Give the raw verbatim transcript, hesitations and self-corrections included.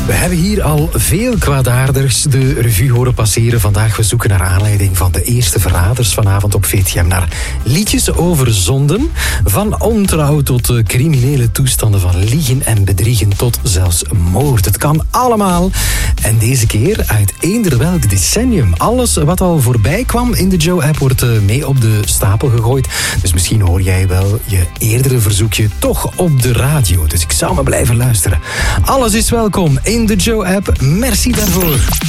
We hebben hier al veel kwaadaardigs de revue horen passeren. Vandaag we zoeken naar aanleiding van de eerste verraders vanavond op V T M. Naar liedjes over zonden. Van ontrouw tot uh, criminele toestanden. Van liegen en bedriegen tot zelfs moord. Het kan allemaal. En deze keer uit eender welk decennium. Alles wat al voorbij kwam in de Joe-app wordt uh, mee op de stapel gegooid. Dus misschien hoor jij wel je eerdere verzoekje toch op de radio. Dus ik zou maar blijven luisteren. Alles is welkom in de Joe-app. Merci daarvoor.